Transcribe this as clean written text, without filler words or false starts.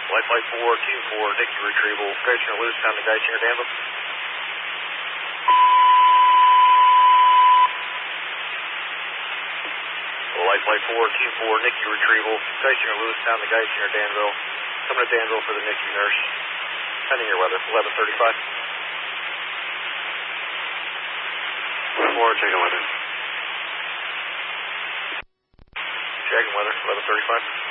Light Flight 4, Team 4, NICU retrieval, Geisinger loose, down to Geisinger Danville. Light Flight 4, Team 4, NICU retrieval, Geisinger loose, down to Geisinger Danville. Coming to Danville for the NICU nurse. Pending your weather, 1135. 4, checking weather. Checking weather, 1135.